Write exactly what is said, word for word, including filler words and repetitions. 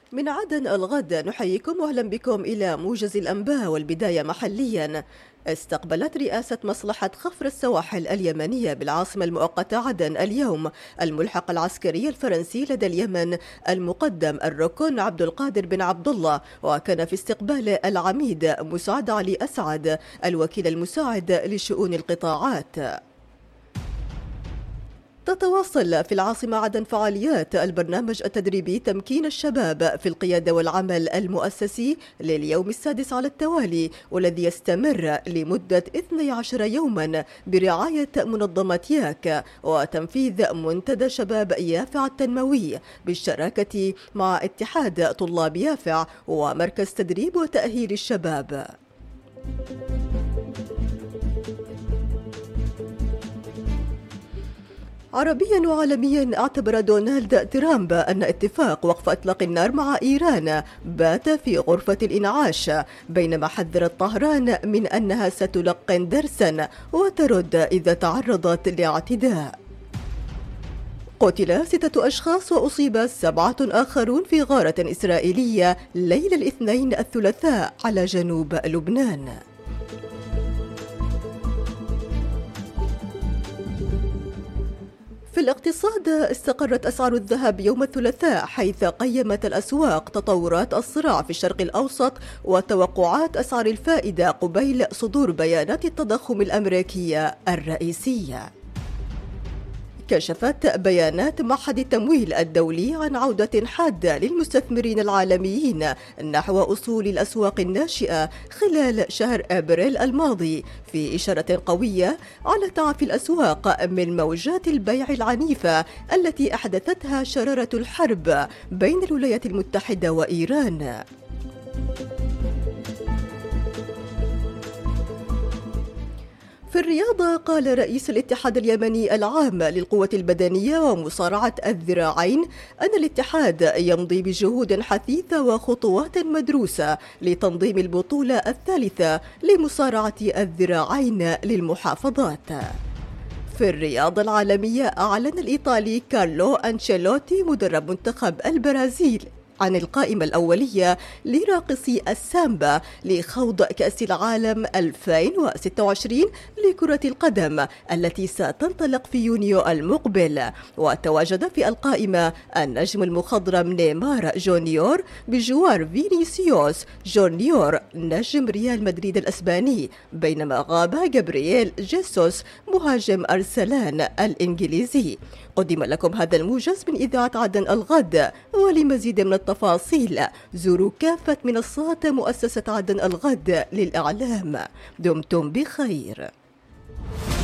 من عدن الغد نحييكم واهلا بكم إلى موجز الأنباء، والبداية محليا. استقبلت رئاسة مصلحة خفر السواحل اليمنية بالعاصمة المؤقتة عدن اليوم الملحق العسكري الفرنسي لدى اليمن المقدم الركن عبد القادر بن عبد الله، وكان في استقباله العميد مسعد علي أسعد الوكيل المساعد لشؤون القطاعات. تتواصل في العاصمة عدن فعاليات البرنامج التدريبي تمكين الشباب في القيادة والعمل المؤسسي لليوم السادس على التوالي، والذي يستمر لمدة اثني عشر يوما برعاية منظمة ياك وتنفيذ منتدى شباب يافع التنموي بالشراكة مع اتحاد طلاب يافع ومركز تدريب وتأهيل الشباب. عربيا وعالميا، اعتبر دونالد ترامب أن اتفاق وقف إطلاق النار مع إيران بات في غرفة الإنعاش، بينما حذرت طهران من أنها ستلقن درسا وترد إذا تعرضت لاعتداء. قتل ستة أشخاص وأصيب سبعة آخرون في غارة إسرائيلية ليلة الاثنين الثلاثاء على جنوب لبنان. في الاقتصاد، استقرت أسعار الذهب يوم الثلاثاء، حيث قيمت الأسواق تطورات الصراع في الشرق الأوسط وتوقعات أسعار الفائدة قبيل صدور بيانات التضخم الأمريكية الرئيسية. كشفت بيانات معهد التمويل الدولي عن عودة حادة للمستثمرين العالميين نحو أصول الأسواق الناشئة خلال شهر أبريل الماضي، في إشارة قوية على تعافي الأسواق من موجات البيع العنيفة التي أحدثتها شرارة الحرب بين الولايات المتحدة وإيران. في الرياضة، قال رئيس الاتحاد اليمني العام للقوة البدنية ومصارعة الذراعين أن الاتحاد يمضي بجهود حثيثة وخطوات مدروسة لتنظيم البطولة الثالثة لمصارعة الذراعين للمحافظات. في الرياضة العالمية، أعلن الإيطالي كارلو أنشيلوتي مدرب منتخب البرازيل عن القائمة الأولية لراقصي السامبا لخوض كأس العالم ألفين وستة وعشرين لكرة القدم التي ستنطلق في يونيو المقبل. وتواجد في القائمة النجم المخضرم نيمار جونيور بجوار فينيسيوس جونيور نجم ريال مدريد الأسباني، بينما غاب جابرييل جيسوس مهاجم أرسنال الإنجليزي. قدم لكم هذا الموجز من إذاعة عدن الغد، ولمزيد من التفاصيل زوروا كافة منصات مؤسسة عدن الغد للإعلام. دمتم بخير.